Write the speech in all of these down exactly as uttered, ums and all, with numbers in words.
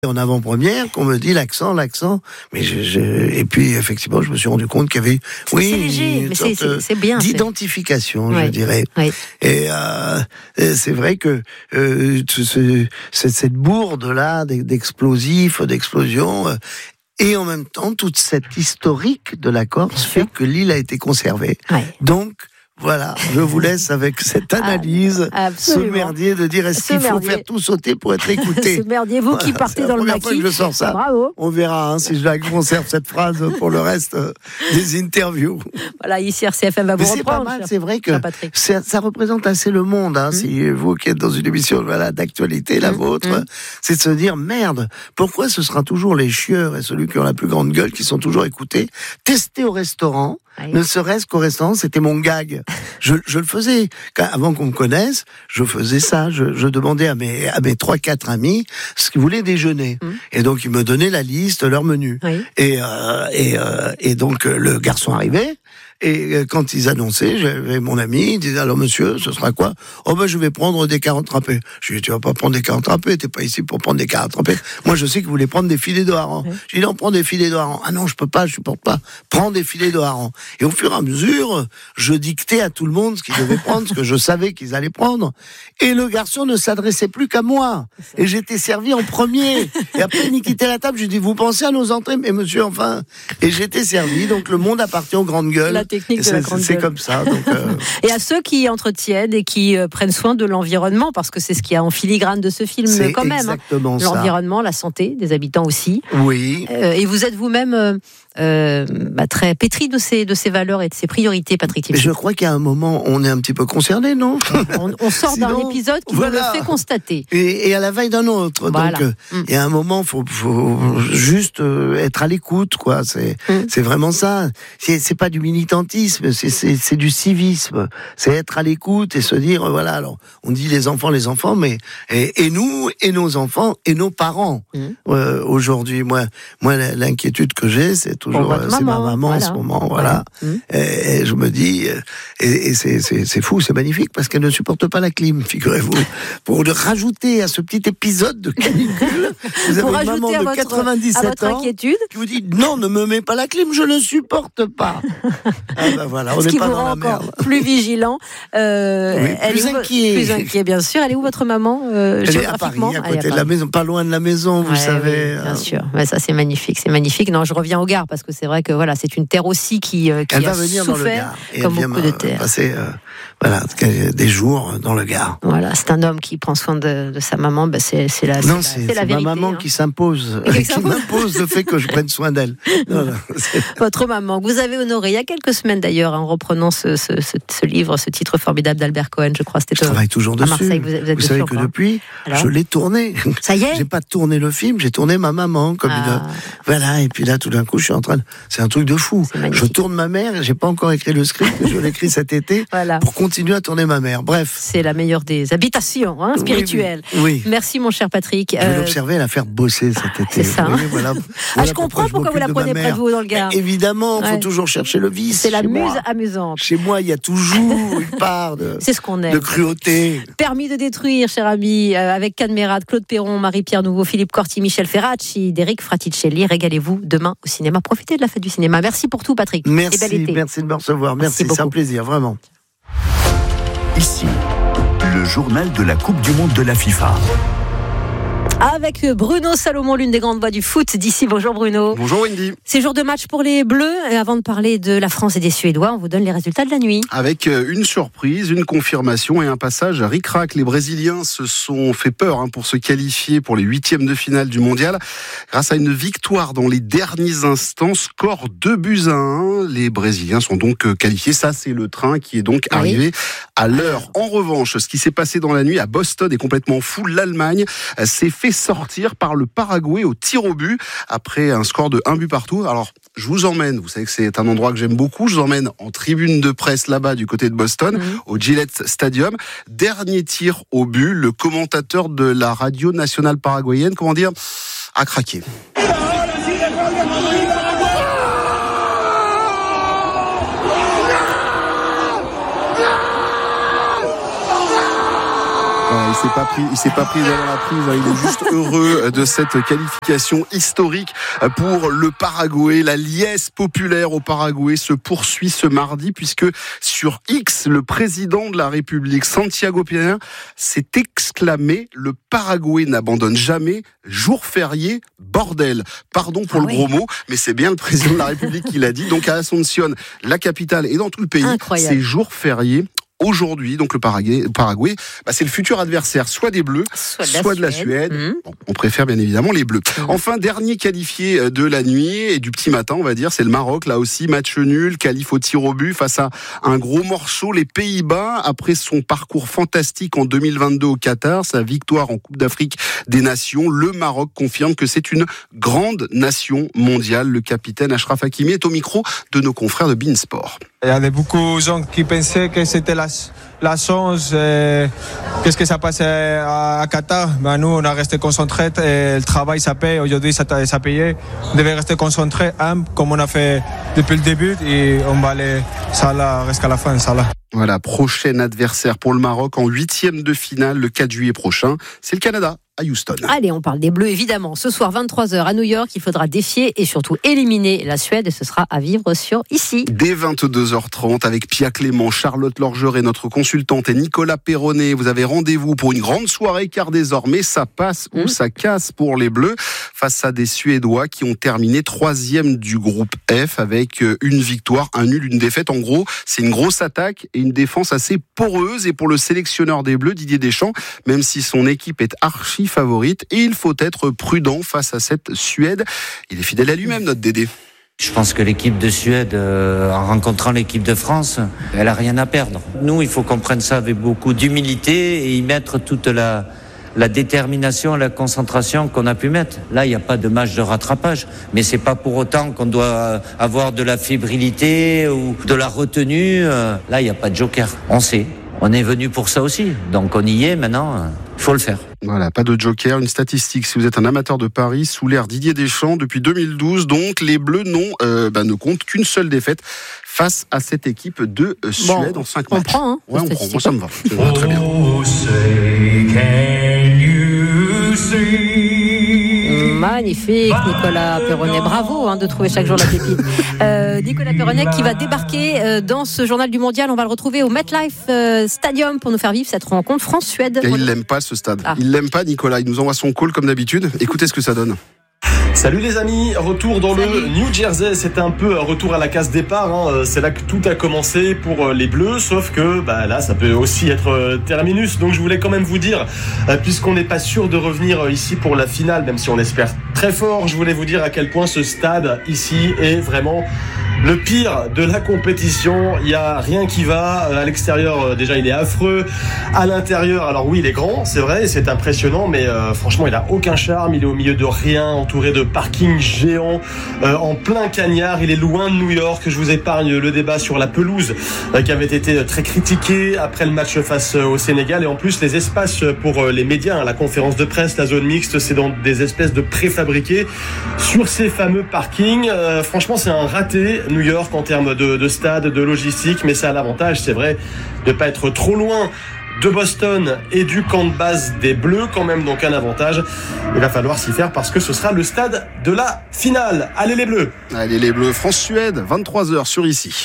en avant-première qu'on me dit l'accent, l'accent. Mais je, je, et puis effectivement, je me suis rendu compte qu'il y avait, oui, c'est léger, une mais sorte c'est, c'est, c'est bien, d'identification, c'est... je oui. dirais. Oui. Et euh, c'est vrai que euh, ce, cette, cette bourde là d'explosifs, d'explosions. Euh, Et en même temps, toute cette historique de la Corse fait que l'île a été conservée. Ouais. Donc, voilà, je vous laisse avec cette analyse, ah, ce merdier de dire est-ce ce qu'il faut merdier. faire tout sauter pour être écouté. Ce merdier, vous voilà, qui partez dans le maquis. C'est la première fois que je sors ça. Bravo. On verra hein, si je la conserve cette phrase pour le reste euh, des interviews. Voilà, ici R C F M va vous Mais reprendre. C'est pas mal, c'est vrai que ça, ça représente assez le monde. Hein, mmh. Si vous qui êtes dans une émission voilà, d'actualité, la mmh. vôtre, mmh. c'est de se dire merde, pourquoi ce sera toujours les chieurs et celui qui ont la plus grande gueule qui sont toujours écoutés, testés au restaurant. Oui. Ne serait-ce qu'au restaurant, c'était mon gag. Je, je le faisais. Avant qu'on me connaisse, je faisais ça. Je, je demandais à mes, à mes trois, quatre amis ce qu'ils voulaient déjeuner. Mmh. Et donc, ils me donnaient la liste, leur menu. Oui. Et, euh, et, euh, et donc, le garçon arrivait. Et quand ils annonçaient, j'avais mon ami, il disait alors monsieur, ce sera quoi? Oh ben je vais prendre des carottes râpées. Je lui dis tu vas pas prendre des carottes râpées, t'es pas ici pour prendre des carottes râpées. Moi je sais que vous voulez prendre des filets de hareng. Oui. Je dis non, prends des filets de hareng. Ah non, je peux pas, je supporte pas. Prends des filets de hareng. Et au fur et à mesure, je dictais à tout le monde ce qu'ils devaient prendre, ce que je savais qu'ils allaient prendre. Et le garçon ne s'adressait plus qu'à moi. Et j'étais servi en premier. Et après il quittait la table, je lui dis vous pensez à nos entrées? Mais monsieur, enfin. Et j'étais servi, donc le monde appartient aux grandes gueules. La technique de la grande c'est, c'est comme ça. Donc, euh... Et à ceux qui entretiennent et qui euh, prennent soin de l'environnement, parce que c'est ce qu'il y a en filigrane de ce film c'est quand même. Exactement hein. ça. L'environnement, la santé des habitants aussi. Oui. Euh, et vous êtes vous-même euh, euh, bah, très pétri de ces, de ces valeurs et de ces priorités, Patrick Timsit. Mais je crois qu'à un moment, on est un petit peu concerné, non? on, on sort Sinon, d'un épisode qui voilà. nous le fait constater. Et, et à la veille d'un autre. Voilà. Donc, il mm. y a un moment, faut, faut juste euh, être à l'écoute, quoi. C'est, mm. c'est vraiment ça. C'est, c'est pas du militantisme, c'est, c'est, c'est du civisme. C'est être à l'écoute et se dire, voilà, alors, on dit les enfants, les enfants, mais et, et nous, et nos enfants, et nos parents. Mm. Euh, aujourd'hui, moi, moi, l'inquiétude que j'ai, c'est toujours, euh, c'est maman, ma maman voilà. en ce moment, voilà. Mm. Et, et je me dis, et, et c'est, c'est, c'est fou, c'est magnifique, parce qu'elle ne supporte pas la clim, figurez-vous. Pour le rajouter à ce petit épisode de canicule, vous avez une maman de votre, quatre-vingt-dix-sept ans inquiétude. qui vous dit, non, ne me mets pas la clim, je ne supporte pas. Ah ben voilà, on Ce n'est qui pas vous dans rend la encore merde. Plus vigilant. Euh, oui, elle plus est où, inquiet. Plus inquiet, bien sûr. Elle est où votre maman euh, Elle est à Paris, à côté à de la maison, pas loin de la maison, vous ouais, savez. Oui, bien sûr. Mais ça, c'est magnifique, c'est magnifique. Non, je reviens au Gard parce que c'est vrai que voilà, c'est une terre aussi qui, euh, qui elle a va venir souffert, dans le Gard, et comme elle beaucoup vient de terres. Passer, euh, voilà, des jours dans le Gard. Voilà, c'est un homme qui prend soin de, de sa maman. Bah c'est, c'est la, non, c'est, c'est, la, c'est c'est la ma vérité. maman hein. qui s'impose, qui s'impose. m'impose le fait que je prenne soin d'elle. Non, non, votre maman, vous avez honoré il y a quelques semaines d'ailleurs, en reprenant ce, ce, ce, ce livre, ce titre formidable d'Albert Cohen, je crois. C'était je travaille toujours dessus. À Marseille, vous, êtes, vous, êtes vous savez que encore. depuis, alors je l'ai tourné. Ça y est. J'ai pas tourné le film, j'ai tourné ma maman comme ah. une. Voilà, et puis là, tout d'un coup, je suis en train de. C'est un truc de fou. Je tourne ma mère, j'ai pas encore écrit le script, je l'ai écrit cet été voilà. pour continuer à tourner ma mère. Bref. C'est la meilleure des habitations hein, spirituelles. Oui, oui. Merci, mon cher Patrick. Je vais euh... l'observer, la faire bosser cet été. C'est ça. Oui, voilà. Ah, voilà je comprends pourquoi, pourquoi vous la prenez près de vous dans le Gard. Mais évidemment, il ouais. faut toujours chercher le vice. C'est la muse moi. amusante. Chez moi, il y a toujours une part de, c'est ce qu'on aime. de cruauté. Permis de détruire, cher ami, euh, avec Cannes Mérade, Claude Perron, Marie-Pierre Nouveau, Philippe Corti, Michel Ferracci, Derek Fraticelli. Régalez-vous demain au cinéma. Profitez de la fête du cinéma. Merci pour tout, Patrick. Merci, et bel été. Merci de me recevoir. Merci, merci c'est un plaisir, vraiment. Ici, le journal de la Coupe du Monde de la FIFA. Avec Bruno Salomon, l'une des grandes voix du foot d'ici. Bonjour Bruno. Bonjour Wendy. C'est jour de match pour les Bleus. Et avant de parler de la France et des Suédois, on vous donne les résultats de la nuit. Avec une surprise, une confirmation et un passage à ric-rac. Les Brésiliens se sont fait peur hein, pour se qualifier pour les huitièmes de finale du mondial. Grâce à une victoire dans les derniers instants, score deux buts à un. Les Brésiliens sont donc qualifiés. Ça, c'est le train qui est donc arrivé oui. à l'heure. En revanche, ce qui s'est passé dans la nuit à Boston est complètement fou. L'Allemagne s'est fait sortir par le Paraguay au tir au but après un score de un but partout. Alors, je vous emmène, vous savez que c'est un endroit que j'aime beaucoup, je vous emmène en tribune de presse là-bas du côté de Boston, mmh. au Gillette Stadium. Dernier tir au but, le commentateur de la radio nationale paraguayenne, comment dire, a craqué. Voilà, il s'est pas pris, il s'est pas pris dans la prise. Hein. Il est juste heureux de cette qualification historique pour le Paraguay. La liesse populaire au Paraguay se poursuit ce mardi puisque sur X, le président de la République, Santiago Peña, s'est exclamé: le Paraguay n'abandonne jamais, jour férié, bordel. Pardon pour ah le oui. gros mot, mais c'est bien le président de la République qui l'a dit. Donc à Asunción, la capitale, et dans tout le pays, incroyable. C'est jour férié. Aujourd'hui, donc le Paraguay, Paraguay bah c'est le futur adversaire, soit des Bleus, soit de la soit Suède. De la Suède. Mmh. Bon, on préfère bien évidemment les Bleus. Mmh. Enfin, dernier qualifié de la nuit et du petit matin, on va dire, c'est le Maroc. Là aussi, match nul, qualif au tir au but face à un gros morceau, les Pays-Bas. Après son parcours fantastique en deux mille vingt-deux au Qatar, sa victoire en Coupe d'Afrique des Nations, le Maroc confirme que c'est une grande nation mondiale. Le capitaine Achraf Hakimi est au micro de nos confrères de Beansport. Il y avait beaucoup de gens qui pensaient que c'était la, la chance. Euh, qu'est-ce que ça passait à, à Qatar? Ben nous, on a resté concentrés. Et le travail, ça paye. Aujourd'hui, ça, ça payé. On devait rester concentrés, humble, comme on a fait depuis le début. Et on va aller ça là, jusqu'à la fin, ça là. Voilà, prochain adversaire pour le Maroc en huitième de finale le quatre juillet prochain. C'est le Canada à Houston. Allez, on parle des Bleus évidemment. Ce soir, vingt-trois heures à New York, il faudra défier et surtout éliminer la Suède et ce sera à vivre sur Ici. Dès vingt-deux heures trente avec Pia Clément, Charlotte Lorgeret, notre consultante et Nicolas Perronnet. Vous avez rendez-vous pour une grande soirée car désormais ça passe mmh. ou ça casse pour les Bleus face à des Suédois qui ont terminé troisième du groupe F avec une victoire, un nul, une défaite. En gros, c'est une grosse attaque et une défense assez poreuse. Et pour le sélectionneur des Bleus, Didier Deschamps, même si son équipe est archi favorite, il faut être prudent face à cette Suède. Il est fidèle à lui-même, notre Dédé. Je pense que l'équipe de Suède, euh, en rencontrant l'équipe de France, elle a rien à perdre. Nous, il faut qu'on prenne ça avec beaucoup d'humilité et y mettre toute la, la détermination, la concentration qu'on a pu mettre. Là, il n'y a pas de match de rattrapage, mais c'est pas pour autant qu'on doit avoir de la fébrilité ou de la retenue. Là, il n'y a pas de joker. On sait. On est venu pour ça aussi. Donc on y est maintenant. Il faut le faire. Voilà, pas de joker. Une statistique, si vous êtes un amateur de Paris, sous l'ère Didier Deschamps, depuis deux mille douze, donc les Bleus n'ont, euh, bah, ne comptent qu'une seule défaite face à cette équipe de euh, Suède bon, en cinq on matchs. Prend, hein, ouais, on prend. Moi, ça me va. Ça me va très bien. Magnifique, Nicolas Perronnet. Bravo hein, de trouver chaque jour la pépite. Euh, Nicolas Perronnet qui va débarquer euh, dans ce journal du mondial. On va le retrouver au MetLife euh, Stadium pour nous faire vivre cette rencontre France-Suède. Et il l'aime pas ce stade. Ah. Il l'aime pas, Nicolas. Il nous envoie son call comme d'habitude. Écoutez ce que ça donne. Salut les amis, retour dans Salut. le New Jersey, c'est un peu un retour à la case départ, hein. C'est là que tout a commencé pour les Bleus, sauf que bah, là ça peut aussi être terminus, donc je voulais quand même vous dire, puisqu'on n'est pas sûr de revenir ici pour la finale, même si on espère très fort, je voulais vous dire à quel point ce stade ici est vraiment le pire de la compétition. Il n'y a rien qui va, à l'extérieur déjà il est affreux, à l'intérieur alors oui il est grand, c'est vrai, c'est impressionnant, mais euh, franchement il n'a aucun charme, il est au milieu de rien, entouré de parking géant, euh, en plein cagnard, il est loin de New York. Je vous épargne le débat sur la pelouse euh, qui avait été très critiqué après le match face au Sénégal, et en plus les espaces pour les médias, hein, la conférence de presse, la zone mixte, c'est dans des espèces de préfabriqués sur ces fameux parkings. Euh, franchement c'est un raté New York en termes de, de stade, de logistique, mais ça a l'avantage, c'est vrai, de ne pas être trop loin de Boston et du camp de base des Bleus, quand même, donc un avantage. Il va falloir s'y faire parce que ce sera le stade de la finale. Allez les Bleus. Allez les Bleus, France-Suède, vingt-trois heures sur Ici.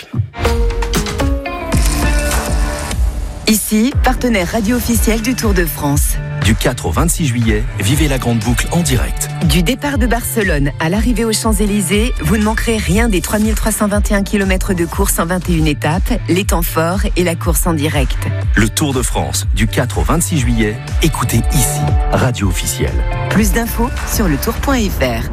Ici, partenaire radio officiel du Tour de France. Du quatre au vingt-six juillet, vivez la grande boucle en direct. Du départ de Barcelone à l'arrivée aux Champs-Élysées, vous ne manquerez rien des trois mille trois cent vingt et un kilomètres de course en vingt et une étapes, les temps forts et la course en direct. Le Tour de France, du quatre au vingt-six juillet, écoutez Ici, radio officielle. Plus d'infos sur le tour point f r.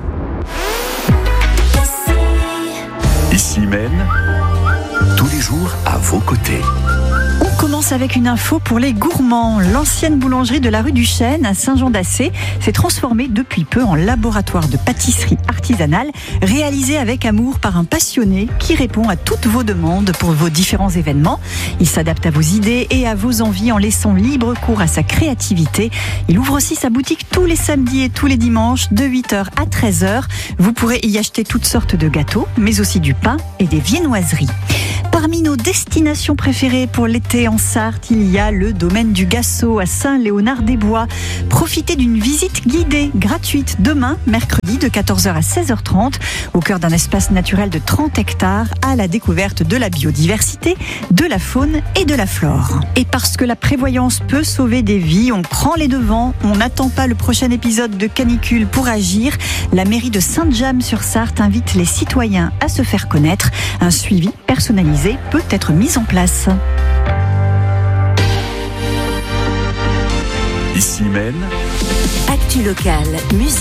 Ici mène, tous les jours à vos côtés. On commence avec une info pour les gourmands. L'ancienne boulangerie de la rue du Chêne à Saint-Jean-d'Assé s'est transformée depuis peu en laboratoire de pâtisserie artisanale réalisé avec amour par un passionné qui répond à toutes vos demandes pour vos différents événements. Il s'adapte à vos idées et à vos envies en laissant libre cours à sa créativité. Il ouvre aussi sa boutique tous les samedis et tous les dimanches de huit heures à treize heures. Vous pourrez y acheter toutes sortes de gâteaux, mais aussi du pain et des viennoiseries. Parmi nos destinations préférées pour l'été en en Sarthe, il y a le domaine du Gassot à Saint-Léonard-des-Bois. Profitez d'une visite guidée gratuite demain, mercredi, de quatorze heures à seize heures trente, au cœur d'un espace naturel de trente hectares, à la découverte de la biodiversité, de la faune et de la flore. Et parce que la prévoyance peut sauver des vies, on prend les devants, on n'attend pas le prochain épisode de canicule pour agir. La mairie de Sainte-Jamme-sur-Sarthe invite les citoyens à se faire connaître. Un suivi personnalisé peut être mis en place. Ici même, Actu locale, musique.